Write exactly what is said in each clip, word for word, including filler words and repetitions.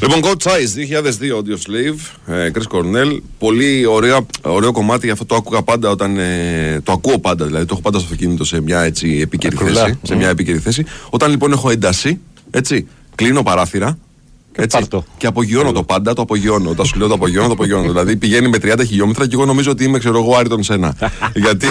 Λοιπόν, Coach Size δύο χιλιάδες δύο Audio Slave, ε, Chris Cornell. Πολύ ωραίο, ωραίο κομμάτι, αυτό το άκουγα πάντα όταν. Ε, το ακούω πάντα, δηλαδή το έχω πάντα στο αυτοκίνητο σε μια έτσι επίκαιρη Ακρουλά. θέση. Σε μια επίκαιρη θέση. Όταν λοιπόν έχω ένταση, έτσι, κλείνω παράθυρα. Έτσι, και απογειώνω το πάντα, το απογειώνω. Όταν σου λέω το απογειώνω, το απογειώνω. Δηλαδή πηγαίνει με τριάντα χιλιόμετρα και εγώ νομίζω ότι είμαι, ξέρω εγώ, Άρητον Σένα. γιατί...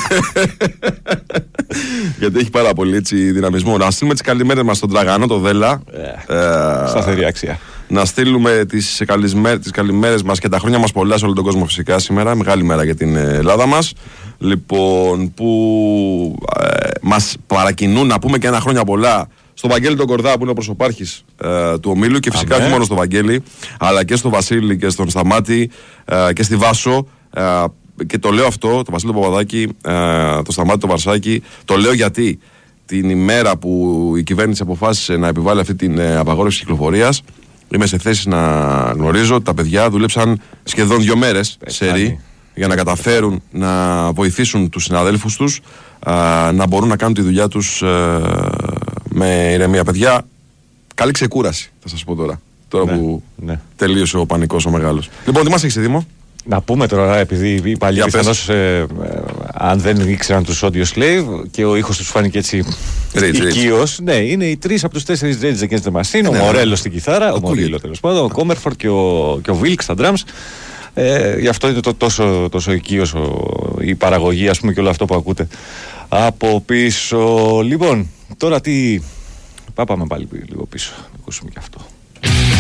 γιατί έχει πάρα πολύ έτσι, δυναμισμό. Να στείλουμε τις καλημέρες μας στον Τραγανό, το Δέλα. Yeah. Ε, Σταθερή αξία. Να στείλουμε τις, τις καλημέρες μας και τα χρόνια μας πολλά σε όλο τον κόσμο φυσικά σήμερα. Μεγάλη μέρα για την Ελλάδα μας. Λοιπόν, που ε, μας παρακινούν να πούμε και ένα χρόνια πολλά στον Βαγγέλη τον Κορδά που είναι ο προσωπάρχης ε, του ομίλου και φυσικά όχι μόνο στο Βαγγέλη αλλά και στο Βασίλη και στον Σταμάτη ε, και στη Βάσο ε, και το λέω αυτό, το Βασίλη τον Παπαδάκη, ε, το Σταμάτη τον Βαρσάκη, το λέω γιατί την ημέρα που η κυβέρνηση αποφάσισε να επιβάλλει αυτή την ε, απαγόρευση κυκλοφορίας είμαι σε θέση να γνωρίζω ότι τα παιδιά δούλεψαν σχεδόν δύο μέρες σερί για να καταφέρουν να βοηθήσουν τους συναδέλφους τους α, να μπορούν να κάνουν τη δουλειά τους α, με ηρεμία. Παιδιά, καλή ξεκούραση θα σας πω τώρα, τώρα ναι, που ναι. τελείωσε ο πανικός ο μεγάλος. Λοιπόν, τι μας έχεις, Δήμο? Να πούμε τώρα, επειδή οι παλιοί πιθανώς ε, ε, αν δεν ήξεραν τους Audio Slave και ο ήχος τους φάνηκε έτσι οικείος, ναι, είναι οι τρεις από τους τέσσερις Rage Against the Machine, ναι, ο Μορέλο ναι. στην κιθάρα, ο Μορίλο τέλος πάντων, ο Κόμερφορντ και ο, και ο Βίλκ στα drums. Ε, γι' αυτό είναι το, τόσο, τόσο οικείος η παραγωγή, ας πούμε, και όλο αυτό που ακούτε από πίσω. Λοιπόν, τώρα τι... Πάμε πάλι λίγο πίσω, να ακούσουμε και αυτό.